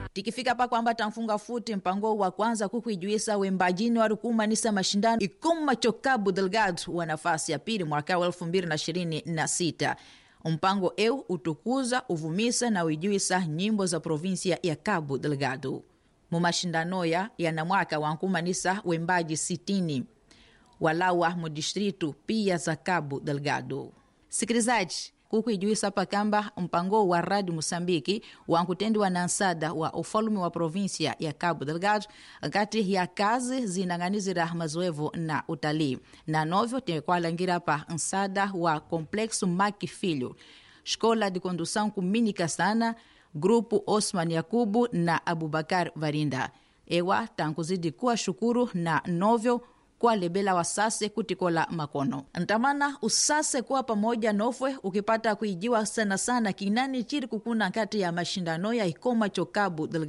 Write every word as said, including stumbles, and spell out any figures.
tikifika pa kwamba tamfunga futi mpango wa kwanza kukuijuisa wembajini warukumanisa mashindano ikuma chokabu Delgado wa nafasi ya pili mwaka wa elfu mbili na ishirini na sita. Mpango eu utukuza uvumisa na uijuisa nyimbo za provinsia ya Cabo Delgado. Mumashindano ya yana mwaka wankumanisa wembaji sitini walawa mudistritu pia za Cabo Delgado. Sikilizaji, kukuijuisa pakamba mpango wa Rádio Moçambique wankutendiwa na nsada wa ufalume wa provinsia ya Cabo Delgado kati ya kazi zinang'anizira mazoevu na utalii na novyo tekwalangira pa nsada wa Complexo Maki Filho, Escola de Condução Kuminika Sana, Grupo Osman Yakubu na Abubakar Varinda. Ewa tankuzidi kuwa shukuru na novyo kwa lebela wasase kutikola makono. Ntamana usase kuwa pamoja nofwe ukipata kuijiwa sana sana kinani chiri kukuna kati ya mashindano ya ikoma chokabu Delgado.